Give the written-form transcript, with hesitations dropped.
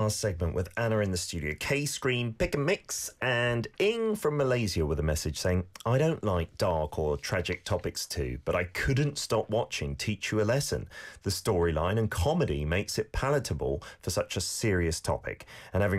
last segment with Anna in the studio, K-Screen, Pick and Mix, and Ing from Malaysia with a message saying, I don't like dark or tragic topics too, but I couldn't stop watching Teach You a Lesson. The storyline and comedy makes it palatable for such a serious topic, and having